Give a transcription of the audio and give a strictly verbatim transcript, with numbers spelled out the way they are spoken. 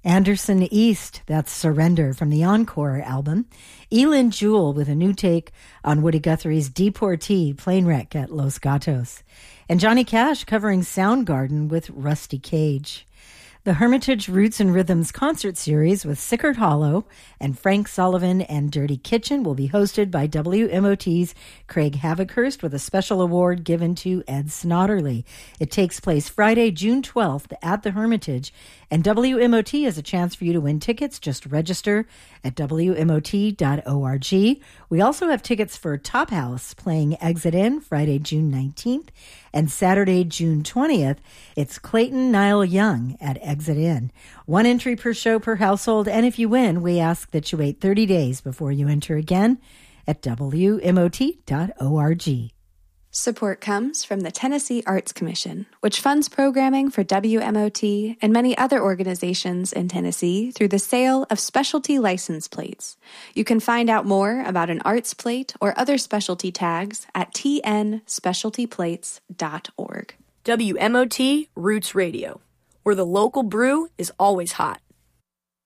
Anderson East, that's Surrender from the Encore album. Elin Jewell with a new take on Woody Guthrie's Deportee, Plane Wreck at Los Gatos. And Johnny Cash covering Soundgarden with Rusty Cage. The Hermitage Roots and Rhythms concert series with Sickert Hollow and Frank Sullivan and Dirty Kitchen will be hosted by W M O T's Craig Havikhurst with a special award given to Ed Snodderly. It takes place Friday, June twelfth at the Hermitage, and W M O T has a chance for you to win tickets. Just register at W M O T dot org. We also have tickets for Top House playing Exit In Friday, June nineteenth, and Saturday, June twentieth. It's Clayton Niall Young at Exit In. One entry per show per household, and if you win, we ask that you wait thirty days before you enter again at W M O T dot org. Support comes from the Tennessee Arts Commission, which funds programming for W M O T and many other organizations in Tennessee through the sale of specialty license plates. You can find out more about an arts plate or other specialty tags at T N specialty plates dot org. W M O T Roots Radio, where the local brew is always hot.